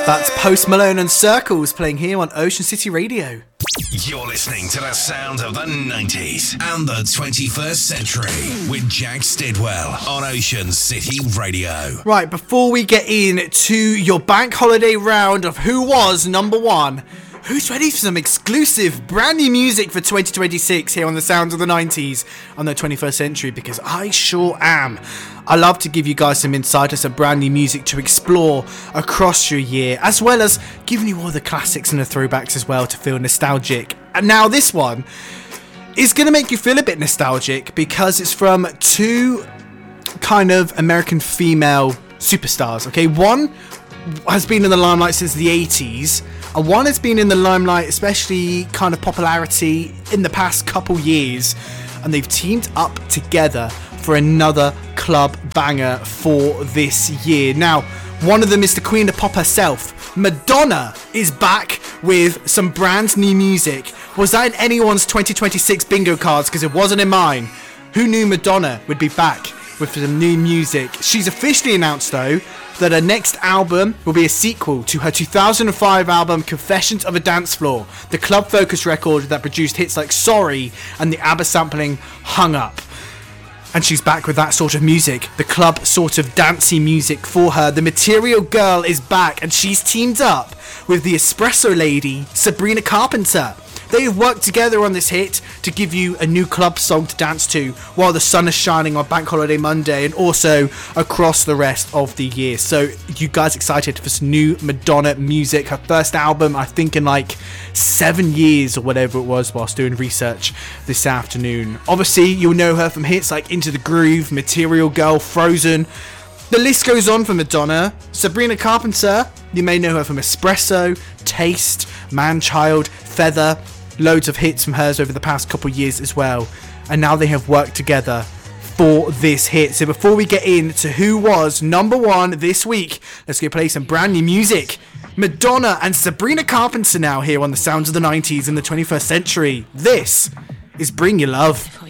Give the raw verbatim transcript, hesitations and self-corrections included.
That's Post Malone and Circles playing here on Ocean City Radio. You're listening to the sound of the nineties and the twenty-first century with Jack Stidwell on Ocean City Radio. Right, before we get into your bank holiday round of who was number one, who's ready for some exclusive brand new music for twenty twenty-six here on the sounds of the nineties on the twenty-first century? Because I sure am. I love to give you guys some insight to some brand new music to explore across your year, as well as giving you all the classics and the throwbacks as well to feel nostalgic. And now this one is going to make you feel a bit nostalgic because it's from two kind of American female superstars, okay? One has been in the limelight since the eighties, and one has been in the limelight, especially kind of popularity, in the past couple years, and they've teamed up together for another club banger for this year. Now, one of them is the Queen of Pop herself. Madonna is back with some brand new music. Was that in anyone's twenty twenty-six bingo cards? Because it wasn't in mine. Who knew Madonna would be back with some new music? She's officially announced, though, that her next album will be a sequel to her two thousand five album Confessions of a Dance Floor, the club-focused record that produced hits like Sorry and the ABBA sampling Hung Up. And she's back with that sort of music, the club sort of dancey music for her. The Material Girl is back, and she's teamed up with the Espresso Lady, Sabrina Carpenter. They have worked together on this hit to give you a new club song to dance to while the sun is shining on Bank Holiday Monday and also across the rest of the year. So you guys excited for some new Madonna music? Her first album, I think, in like seven years or whatever it was whilst doing research this afternoon. Obviously, you'll know her from hits like Into the Groove, Material Girl, Frozen. The list goes on for Madonna. Sabrina Carpenter, you may know her from Espresso, Taste, Man-Child, Feather. Loads of hits from hers over the past couple years as well. And now they have worked together for this hit. So before we get into who was number one this week, let's go play some brand new music. Madonna and Sabrina Carpenter now here on the sounds of the nineties and the twenty-first century. This is Bring Your Love.